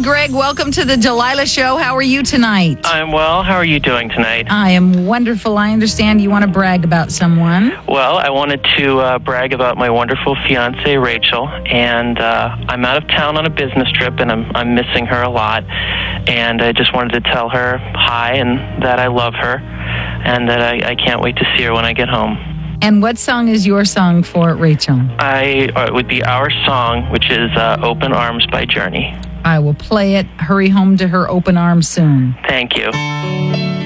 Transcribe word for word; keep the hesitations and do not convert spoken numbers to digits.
Greg. Welcome to the Delilah Show. How are you tonight? I'm well. How are you doing tonight? I am wonderful. I understand you want to brag about someone. Well, I wanted to uh, brag about my wonderful fiancée, Rachel, and uh, I'm out of town on a business trip, and I'm I'm missing her a lot, and I just wanted to tell her hi and that I love her, and that I, I can't wait to see her when I get home. And what song is your song for Rachel? I uh, it would be our song, which is uh, Open Arms by Journey. I will play it. Hurry home to her open arms soon. Thank you.